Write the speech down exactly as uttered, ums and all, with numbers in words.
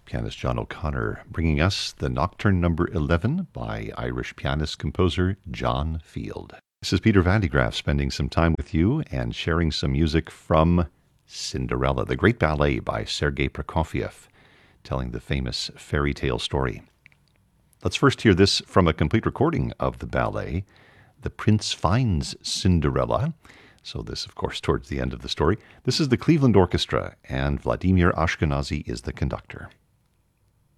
Pianist John O'Connor bringing us the Nocturne number eleven by Irish pianist-composer John Field. This is Peter Van de Graaff spending some time with you and sharing some music from Cinderella, the great ballet by Sergei Prokofiev, telling the famous fairy tale story. Let's first hear this from a complete recording of the ballet, The Prince Finds Cinderella. So this, of course, towards the end of the story. This is the Cleveland Orchestra, and Vladimir Ashkenazy is the conductor.